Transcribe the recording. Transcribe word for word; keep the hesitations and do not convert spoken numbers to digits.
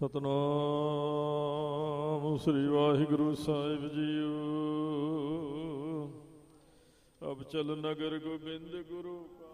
ਸਤਨਾਮ ਸ੍ਰੀ ਵਾਹਿਗੁਰੂ ਸਾਹਿਬ JIO. ਅਬ ਚਲ ਨਗਰ ਗੋਬਿੰਦ ਗੁਰੂ